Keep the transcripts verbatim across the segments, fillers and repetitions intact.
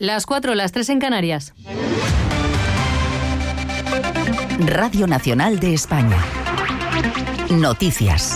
Las cuatro, las tres en Canarias. Radio Nacional de España. Noticias.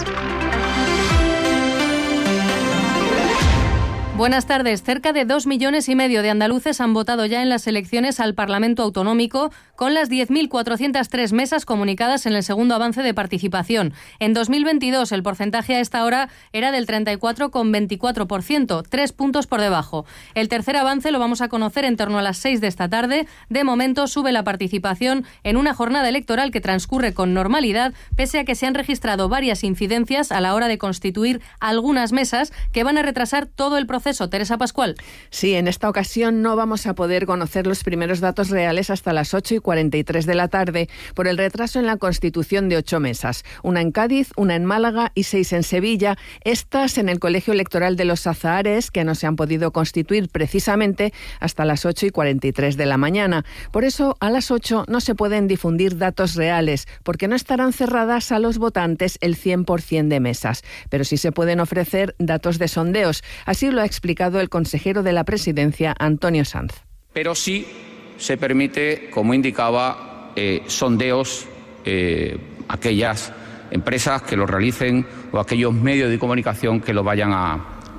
Buenas tardes. Cerca de dos millones y medio de andaluces han votado ya en las elecciones al Parlamento Autonómico, con las diez mil cuatrocientas tres mesas comunicadas en el segundo avance de participación. En dos mil veintidós el porcentaje a esta hora era del treinta y cuatro coma veinticuatro por ciento, tres puntos por debajo. El tercer avance lo vamos a conocer en torno a las seis de esta tarde. De momento sube la participación en una jornada electoral que transcurre con normalidad, pese a que se han registrado varias incidencias a la hora de constituir algunas mesas que van a retrasar todo el proceso. Teresa Pascual. Sí, en esta ocasión no vamos a poder conocer los primeros datos reales hasta las ocho y cuarenta y tres de la tarde por el retraso en la constitución de ocho mesas. Una en Cádiz, una en Málaga y seis en Sevilla. Estas en el Colegio Electoral de los Azahares, que no se han podido constituir precisamente hasta las ocho y cuarenta y tres de la mañana. Por eso, a las ocho no se pueden difundir datos reales, porque no estarán cerradas a los votantes el cien por ciento de mesas. Pero sí se pueden ofrecer datos de sondeos. Así lo ha explicado el consejero de la Presidencia, Antonio Sanz. Pero sí se permite, como indicaba, eh, sondeos, eh, aquellas empresas que lo realicen o aquellos medios de comunicación que lo vayan a,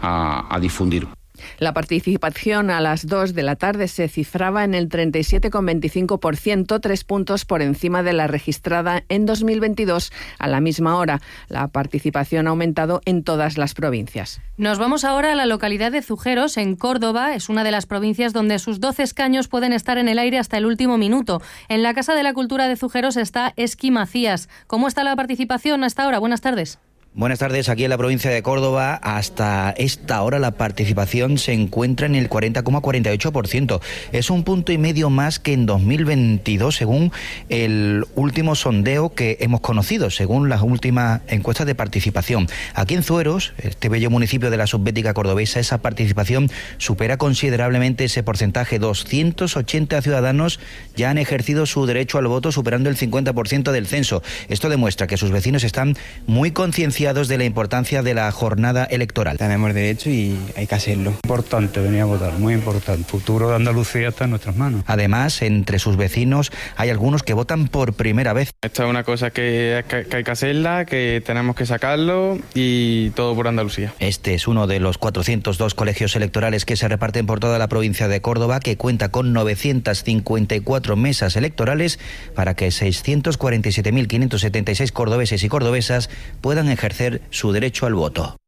a, a difundir. La participación a las dos de la tarde se cifraba en el treinta y siete coma veinticinco por ciento, tres puntos por encima de la registrada en dos mil veintidós a la misma hora. La participación ha aumentado en todas las provincias. Nos vamos ahora a la localidad de Zujeros, en Córdoba. Es una de las provincias donde sus doce escaños pueden estar en el aire hasta el último minuto. En la Casa de la Cultura de Zujeros está Esqui Macías. ¿Cómo está la participación hasta ahora? Buenas tardes. Buenas tardes. Aquí en la provincia de Córdoba, hasta esta hora la participación se encuentra en el cuarenta coma cuarenta y ocho por ciento. Es un punto y medio más que en dos mil veintidós, según el último sondeo que hemos conocido, según las últimas encuestas de participación. Aquí en Zueros, este bello municipio de la subbética cordobesa, esa participación supera considerablemente ese porcentaje. doscientos ochenta ciudadanos ya han ejercido su derecho al voto, superando el cincuenta por ciento del censo. Esto demuestra que sus vecinos están muy concienciados de la importancia de la jornada electoral. Tenemos derecho y hay que hacerlo. Importante venir a votar, muy importante. El futuro de Andalucía está en nuestras manos. Además, entre sus vecinos hay algunos que votan por primera vez. Esto es una cosa que, que, que hay que hacerla, que tenemos que sacarlo y todo por Andalucía. Este es uno de los cuatrocientos dos colegios electorales que se reparten por toda la provincia de Córdoba, que cuenta con novecientas cincuenta y cuatro mesas electorales para que seiscientos cuarenta y siete mil quinientos setenta y seis cordobeses y cordobesas puedan ejercer su derecho al voto.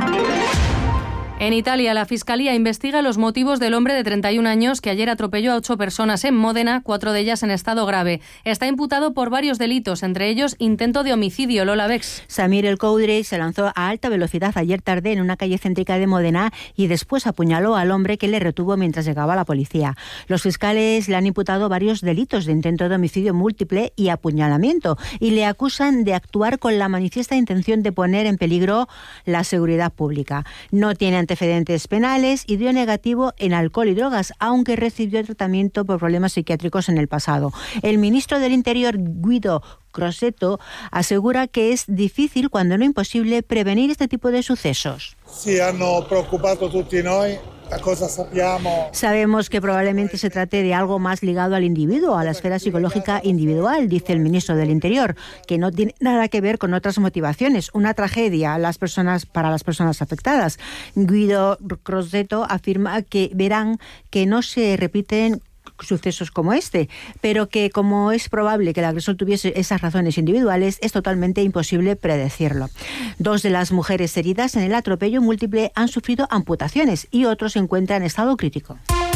En Italia, la Fiscalía investiga los motivos del hombre de treinta y un años que ayer atropelló a ocho personas en Módena, cuatro de ellas en estado grave. Está imputado por varios delitos, entre ellos intento de homicidio. Lola Bex. Samir El Coudrey se lanzó a alta velocidad ayer tarde en una calle céntrica de Módena y después apuñaló al hombre que le retuvo mientras llegaba la policía. Los fiscales le han imputado varios delitos de intento de homicidio múltiple y apuñalamiento y le acusan de actuar con la manifiesta intención de poner en peligro la seguridad pública. No tiene antecedentes penales y dio negativo en alcohol y drogas, aunque recibió tratamiento por problemas psiquiátricos en el pasado. El ministro del Interior, Guido Crosetto, asegura que es difícil, cuando no imposible, prevenir este tipo de sucesos. Sí, hanno preoccupato tutti noi. Sabemos que probablemente se trate de algo más ligado al individuo, a la esfera psicológica individual, dice el ministro del Interior, que no tiene nada que ver con otras motivaciones. Una tragedia a las personas, para las personas afectadas. Guido Crosetto afirma que verán que no se repiten sucesos como este, pero que como es probable que el agresor tuviese esas razones individuales, es totalmente imposible predecirlo. Dos de las mujeres heridas en el atropello múltiple han sufrido amputaciones y otros se encuentran en estado crítico.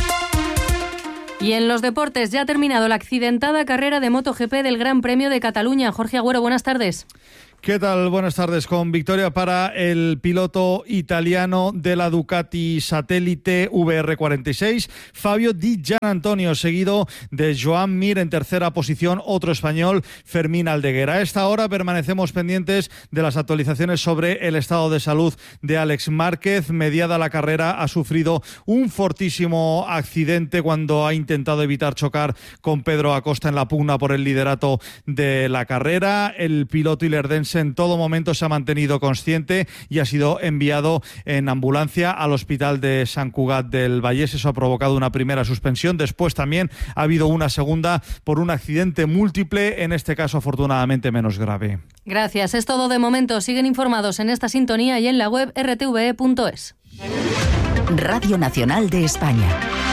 Y en los deportes, ya ha terminado la accidentada carrera de MotoGP del Gran Premio de Cataluña. Jorge Agüero, buenas tardes. ¿Qué tal? Buenas tardes. Con victoria para el piloto italiano de la Ducati Satélite V R cuarenta y seis, Fabio Di Gianantonio, seguido de Joan Mir en tercera posición, otro español, Fermín Aldeguer. A esta hora permanecemos pendientes de las actualizaciones sobre el estado de salud de Alex Márquez. Mediada la carrera, ha sufrido un fortísimo accidente cuando ha intentado evitar chocar con Pedro Acosta en la pugna por el liderato de la carrera. El piloto ilerdense Torres en todo momento se ha mantenido consciente y ha sido enviado en ambulancia al hospital de Sant Cugat del Vallès. Eso ha provocado una primera suspensión. Después también ha habido una segunda por un accidente múltiple, en este caso afortunadamente menos grave. Gracias, es todo de momento. Siguen informados en esta sintonía y en la web r t v e punto es. Radio Nacional de España.